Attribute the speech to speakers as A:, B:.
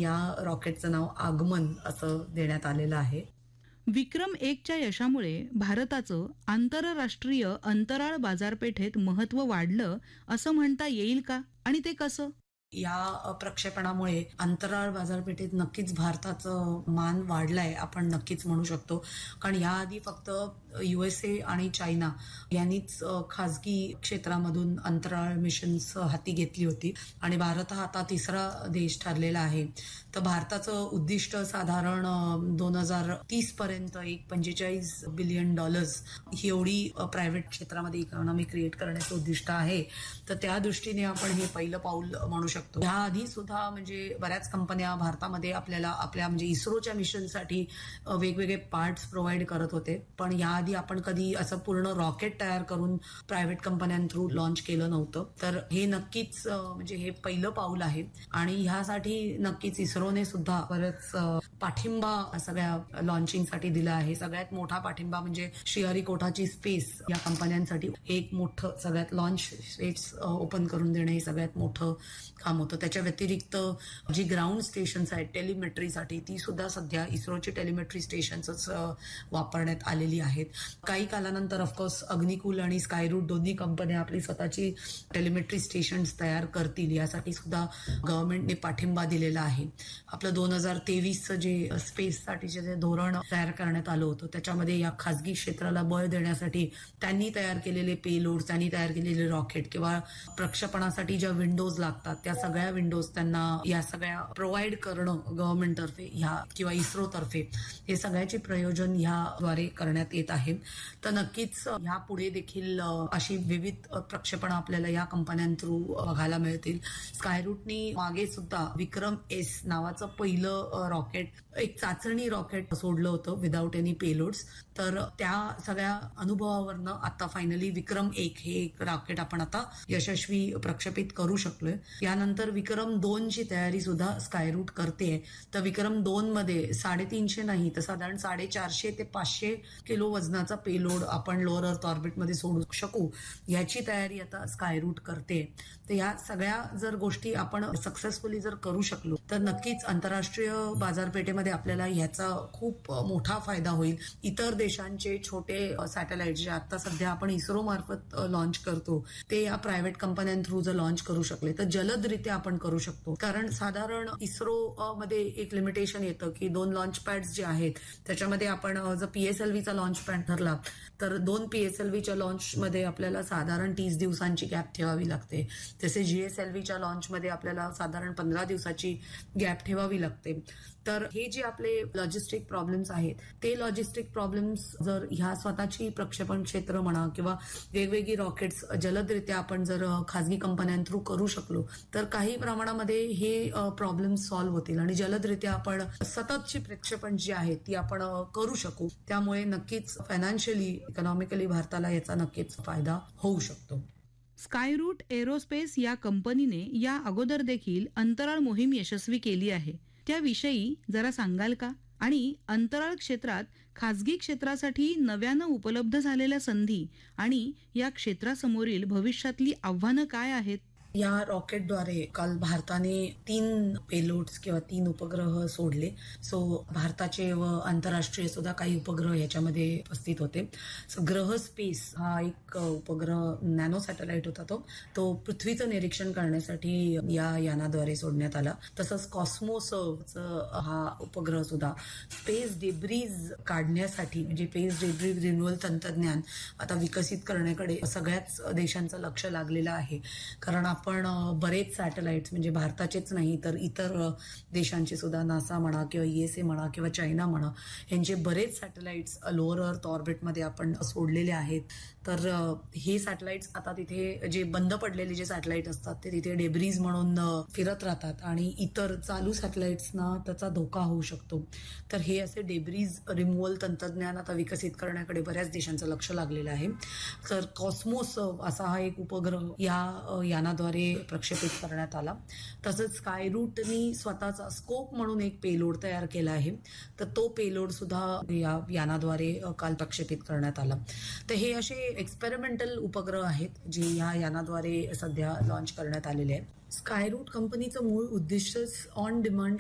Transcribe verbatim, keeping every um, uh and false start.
A: या रॉकेटचं नाव आगमन असं देण्यात आलेलं आहे.
B: विक्रम एकच्या यशामुळे भारताचं आंतरराष्ट्रीय अंतराळ बाजारपेठेत महत्त्व वाढलं असं म्हणता येईल का, आणि ते कसं?
A: या प्रक्षेपणामुळे अंतराळ बाजारपेठेत नक्कीच भारताचं मान वाढलाय, आपण नक्कीच म्हणू शकतो. कारण याआधी फक्त युएसए आणि चायना यांनीच खासगी क्षेत्रामधून अंतराळ मिशन्स हाती घेतली होती आणि भारत हा आता तिसरा देश ठरलेला आहे. तर भारताचं उद्दिष्ट साधारण दोन हजार तीस पर्यंत एक पंचेचाळीस बिलियन डॉलर्स ही एवढी प्रायव्हेट क्षेत्रामध्ये इकॉनॉमी क्रिएट करण्याचं उद्दिष्ट आहे. तर त्या दृष्टीने आपण हे पहिलं पाऊल म्हणू शकतो. याआधी सुद्धा म्हणजे बऱ्याच कंपन्या भारतामध्ये आपल्याला आपल्या म्हणजे इस्रोच्या मिशनसाठी वेगवेगळे पार्ट्स प्रोव्हाइड करत होते, पण याआधी आपण कधी असं पूर्ण रॉकेट तयार करून प्रायव्हेट कंपन्यां थ्रू लॉन्च केलं नव्हतं. तर हे नक्कीच म्हणजे हे पहिलं पाऊल आहे आणि ह्यासाठी नक्कीच इस्रोने सुद्धा बरेच पाठिंबा सगळ्या लॉन्चिंगसाठी दिला आहे. सगळ्यात मोठा पाठिंबा म्हणजे श्रीहरिकोटाची स्पेस या कंपन्यांसाठी एक मोठं सगळ्यात लॉन्च स्पेस ओपन करून देणं हे सगळ्यात मोठं काम होतं. त्याच्या व्यतिरिक्त जी ग्राउंड स्टेशन्स आहेत टेलिमेट्रीसाठी ती सुद्धा सध्या इस्रोची टेलिमेट्री स्टेशन्सच वापरण्यात आलेली आहेत. काही कालानंतर ऑफकोर्स अग्निकुल आणि स्कायरूट दोन्ही कंपन्या आपली स्वतःची टेलिमेट्री स्टेशन्स तयार करतील, यासाठी सुद्धा गव्हर्नमेंटने पाठिंबा दिलेला आहे. आपलं दोन हजार तेवीसचं जे स्पेससाठीचे जे धोरण तयार करण्यात आलं होतं त्याच्यामध्ये या खासगी क्षेत्राला बळ देण्यासाठी त्यांनी तयार केलेले पेलोड, त्यांनी तयार केलेले रॉकेट किंवा प्रक्षेपणासाठी ज्या विंडोज लागतात त्या सगळ्या विंडोज त्यांना या सगळ्या प्रोव्हाइड करणं गव्हर्नमेंट तर्फे ह्या किंवा इस्रो तर्फे हे सगळ्याचे प्रयोजन ह्याद्वारे करण्यात येत आहे. तर नक्कीच ह्या पुढे देखील अशी विविध प्रक्षेपण आपल्याला या कंपन्यां थ्रू बघायला मिळतील. स्कायरूटनी मागे सुद्धा विक्रम एस नावाचं पहिलं रॉकेट, एक चाचणी रॉकेट सोडलं होतं विदाऊट एनी पेलोड्स. तर त्या सगळ्या अनुभवावरनं आता फायनली विक्रम एक हे एक रॉकेट आपण आता यशस्वी प्रक्षेपित करू शकलोय. यानंतर विक्रम दोन ची तयारी सुद्धा स्कायरूट करते. तर विक्रम दोन मध्ये साडेतीनशे नाही तर साधारण साडेचारशे ते पाचशे किलो वजनाचा पेलोड आपण लोअर अर्थ ऑर्बिटमध्ये सोडू शकू याची तयारी आता स्कायरूट करते. तर या सगळ्या जर गोष्टी आपण सक्सेसफुली जर करू शकलो तर नक्कीच आंतरराष्ट्रीय बाजारपेठेमध्ये आपल्याला ह्याचा खूप मोठा फायदा होईल. इतर देशांचे छोटे सॅटेलाइट जे आता सध्या आपण इस्रो मार्फत लॉन्च करतो ते या प्रायव्हेट कंपन्यां थ्रू जर लॉन्च करू शकले तर जलदरित्या आपण करू शकतो. कारण साधारण इस्रो मध्ये एक लिमिटेशन येतं की दोन लॉन्च पॅड्स जे आहेत त्याच्यामध्ये आपण जर पीएसएलव्हीचा लॉन्च पॅड ठरला तर दोन पीएसएलव्हीच्या लॉन्चमध्ये आपल्याला साधारण तीस दिवसांची गॅप ठेवावी लागते. तसे जीएसएलव्हीच्या लॉन्चमध्ये आपल्याला साधारण पंधरा दिवसाची गॅप ठेवावी लागते. तर हे जे आपले लॉजिस्टिक प्रॉब्लेम्स आहेत ते लॉजिस्टिक प्रॉब्लेम्स जर ह्या स्वतःची प्रक्षेपण क्षेत्र म्हणा किंवा वेगवेगळी रॉकेट्स जलदरित्या आपण जर खासगी कंपन्यां थ्रू करू शकलो तर काही प्रमाणामध्ये हे प्रॉब्लेम सॉल्व्ह होतील आणि जलदरित्या आपण सततची प्रक्षेपण जी आहे ती आपण करू शकू. त्यामुळे नक्कीच फायनान्शियली इकॉनॉमिकली भारताला याचा नक्कीच फायदा होऊ शकतो.
B: स्कायरूट एरोस्पेस या कंपनीने या अगोदर देखील अंतराळ मोहीम यशस्वी केली आहे, त्याविषयी जरा सांगाल का? आणि अंतराळ क्षेत्रात खासगी क्षेत्रासाठी नव्यानं उपलब्ध झालेल्या संधी आणि या क्षेत्रासमोरील भविष्यातली आव्हानं काय आहेत?
A: या रॉकेटद्वारे काल भारताने तीन पेलोड्स किंवा तीन उपग्रह सोडले. सो भारताचे व आंतरराष्ट्रीय सुद्धा काही उपग्रह याच्यामध्ये उपस्थित होते. सो ग्रह स्पेस हा एक उपग्रह नॅनो सॅटेलाइट होता. तो तो पृथ्वीचं निरीक्षण करण्यासाठी या यानाद्वारे सोडण्यात आला. तसंच कॉस्मोसर्व्हचा हा उपग्रह सुद्धा स्पेस डेब्रीज काढण्यासाठी म्हणजे स्पेस डेब्रीज रिन्युअल तंत्रज्ञान आता विकसित करण्याकडे सगळ्याच देशांचं लक्ष लागलेलं आहे. कारण आपण बरेच सॅटेलाइट्स म्हणजे भारताचेच नाही तर इतर देशांचे सुद्धा नासा म्हणा किंवा ईएसए म्हणा किंवा चायना म्हणा यांचे बरेच सॅटेलाइट्स लोअर अर्थ ऑर्बिटमध्ये आपण सोडलेले आहेत. तर हे सॅटेलाइट्स आता तिथे जे बंद पडलेले जे सॅटेलाइट असतात ते तिथे डेब्रीज म्हणून फिरत राहतात आणि इतर चालू सॅटेलाइट्सना त्याचा धोका होऊ शकतो. तर हे असे डेब्रीज रिमूव्हल तंत्रज्ञान आता विकसित करण्याकडे बऱ्याच देशांचं लक्ष लागलेलं आहे. तर कॉस्मोस असा हा एक उपग्रह या यानाद्वारे प्रक्षेपित करण्यात आला. तसंच स्कायरूटनी स्वतःचा स्कोप म्हणून एक पेलोड तयार केला आहे. तर तो पेलोड सुद्धा या यानाद्वारे काल प्रक्षेपित करण्यात आला. तर हे असे एक्सपेरिमेंटल उपग्रह आहेत जे या यानाद्वारे सध्या लॉन्च करण्यात आलेले आहेत. स्कायरूट कंपनीचं मूळ उद्दिष्टच ऑन डिमांड